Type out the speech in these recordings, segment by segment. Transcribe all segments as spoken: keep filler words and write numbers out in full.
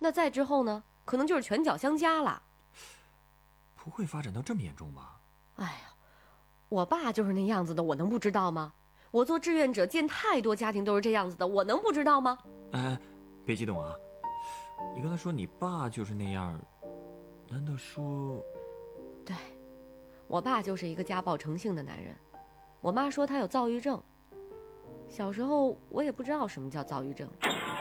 那再之后呢，可能就是拳脚相加了。 不会发展到这么严重吧？ 哎呀，我爸就是那样子的，我能不知道吗？我做志愿者见太多家庭都是这样子的，我能不知道吗？ 哎，别激动啊！你刚才说你爸就是那样，难道说…… 对，我爸就是一个家暴成性的男人。我妈说他有躁郁症。小时候我也不知道什么叫躁郁症。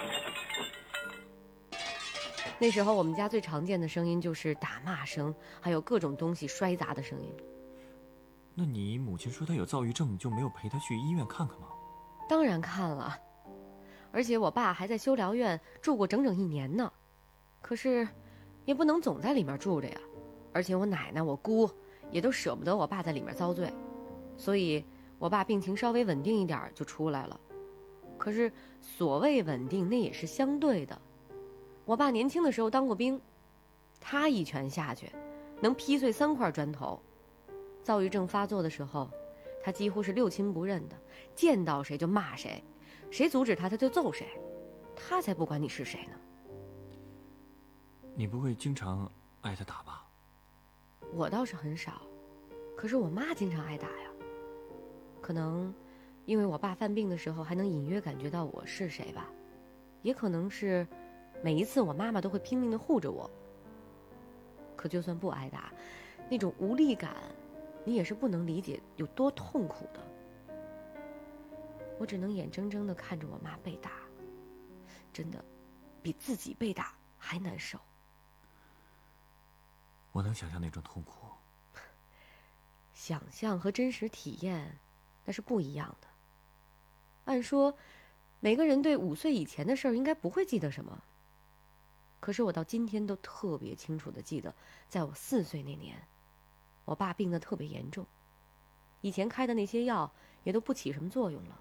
那时候我们家最常见的声音就是打骂声，还有各种东西摔砸的声音。 那你母亲说她有躁郁症，就没有陪她去医院看看吗？ 当然看了，而且我爸还在修疗院住过整整一年呢。可是也不能总在里面住着呀，而且我奶奶我姑也都舍不得我爸在里面遭罪，所以我爸病情稍微稳定一点就出来了。可是所谓稳定，那也是相对的。我爸年轻的时候当过兵，他一拳下去能劈碎三块砖头。躁郁症发作的时候，他几乎是六亲不认的，见到谁就骂谁，谁阻止他他就揍谁，他才不管你是谁呢。 你不会经常挨他打吧？ 我倒是很少，可是我妈经常挨打呀。可能因为我爸犯病的时候还能隐约感觉到我是谁吧，也可能是每一次我妈妈都会拼命地护着我。可就算不挨打，那种无力感你也是不能理解有多痛苦的。我只能眼睁睁地看着我妈被打，真的比自己被打还难受。 我能想象那种痛苦。 想象和真实体验那是不一样的。按说每个人对五岁以前的事儿应该不会记得什么，可是我到今天都特别清楚地记得，在我四岁那年，我爸病得特别严重，以前开的那些药也都不起什么作用了。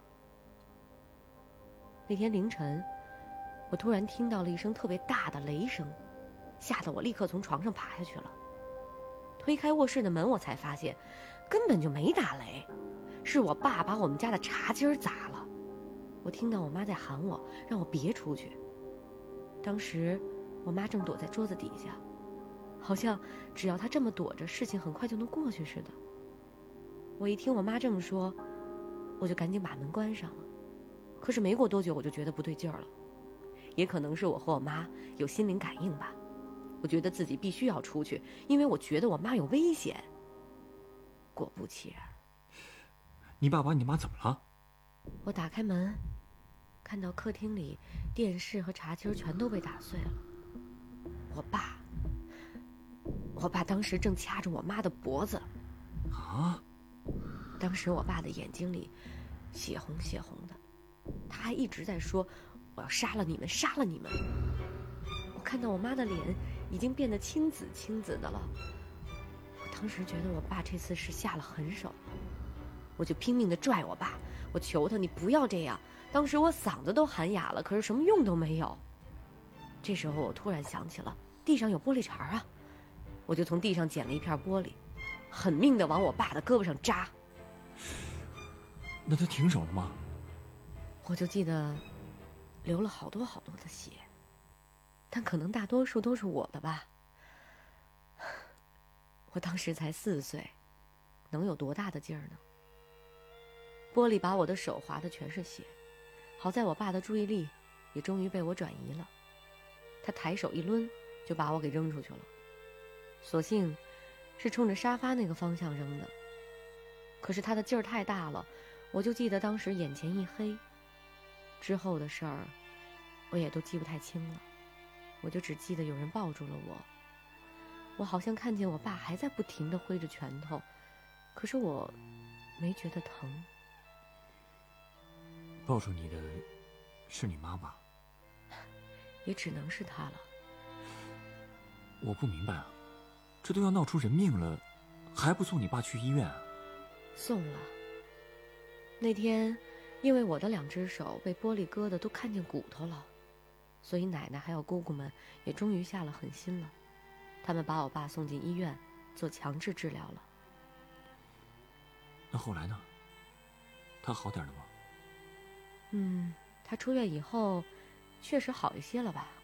那天凌晨，我突然听到了一声特别大的雷声，吓得我立刻从床上爬下去了。推开卧室的门，我才发现根本就没打雷，是我爸把我们家的茶几儿砸了。我听到我妈在喊我，让我别出去。当时我妈正躲在桌子底下，好像只要她这么躲着，事情很快就能过去似的。我一听我妈这么说，我就赶紧把门关上了。可是没过多久，我就觉得不对劲儿了。也可能是我和我妈有心灵感应吧，我觉得自己必须要出去，因为我觉得我妈有危险。果不其然， 你爸把你妈怎么了？ 我打开门，看到客厅里电视和茶几全都被打碎了。我爸，我爸当时正掐着我妈的脖子。 啊！ 当时我爸的眼睛里血红血红的，他还一直在说：“我要杀了你们，杀了你们。”我看到我妈的脸已经变得青紫青紫的了，我当时觉得我爸这次是下了狠手，我就拼命地拽我爸，我求他你不要这样。当时我嗓子都喊哑了，可是什么用都没有。这时候我突然想起了地上有玻璃碴啊，我就从地上捡了一片玻璃，狠命地往我爸的胳膊上扎。 那他停手了吗？ 我就记得流了好多好多的血，但可能大多数都是我的吧。我当时才四岁，能有多大的劲儿呢？玻璃把我的手划的全是血，好在我爸的注意力也终于被我转移了，他抬手一抡就把我给扔出去了，所幸是冲着沙发那个方向扔的。可是他的劲儿太大了，我就记得当时眼前一黑，之后的事儿我也都记不太清了，我就只记得有人抱住了我，我好像看见我爸还在不停地挥着拳头，可是我没觉得疼。 抱住你的是你妈妈？ 也只能是她了。 我不明白啊，这都要闹出人命了，还不送你爸去医院啊？ 送了。那天因为我的两只手被玻璃割的都看见骨头了，所以奶奶还有姑姑们也终于下了狠心了，他们把我爸送进医院做强制治疗了。 那后来呢？他好点了吗？ 嗯，他出院以后确实好一些了吧。